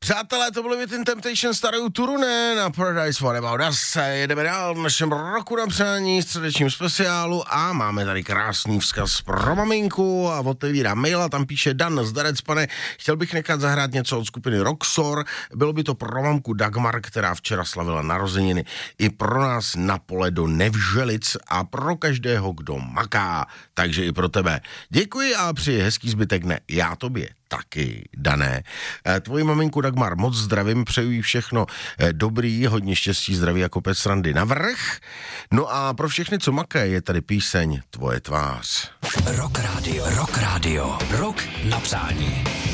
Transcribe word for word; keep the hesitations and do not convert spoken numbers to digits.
Přátelé, to bylo Within Temptation starou Turunen a Paradise What About Us. Jedeme dál v našem roku na přání, středečním speciálu a máme tady krásný vzkaz pro maminku a otevírá mail a tam píše Dan Zdarec, pane, chtěl bych nechat zahrát něco od skupiny Roxor, bylo by to pro mamku Dagmar, která včera slavila narozeniny, i pro nás na pole do Nevželic a pro každého, kdo maká, takže i pro tebe. Děkuji a přeji hezký zbytek dne. Já tobě taky, Dané. Tvoji maminku Dagmar moc zdravím, přeju jí všechno dobrý, hodně štěstí, zdraví jako pec srandy navrch. No a pro všechny, co makají, je tady píseň Tvoje tvář. Rock Radio, Rock Radio, Rock na přání.